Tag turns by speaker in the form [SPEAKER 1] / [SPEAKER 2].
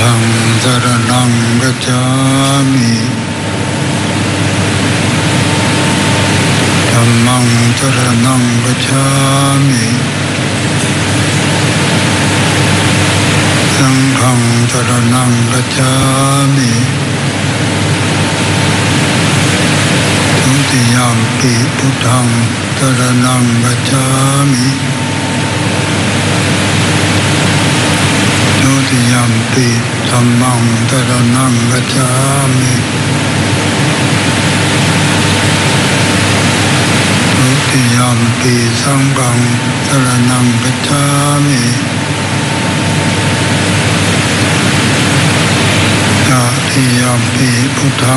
[SPEAKER 1] ธังสรณังคัจฉามิธัมมังสรณังคัจฉามิสังฆังสรณังคัจฉามิทุติยมปิพุทธังสรณังคัจฉามิทุติยมปิธัมมังสรณังคัจฉามิทุติยมปิสังฆังสรณังคัจฉามิตติยมปิพุทธัง